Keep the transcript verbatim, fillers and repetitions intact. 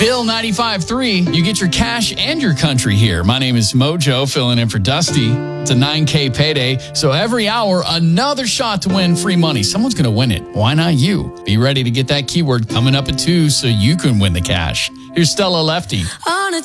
Bill ninety-five point three, you get your cash and your country here. My name is Mojo, filling in for Dusty. It's a nine K payday, so every hour, another shot to win free money. Someone's going to win it. Why not you? Be ready to get that keyword coming up at two so you can win the cash. Here's Stella Lefty. On a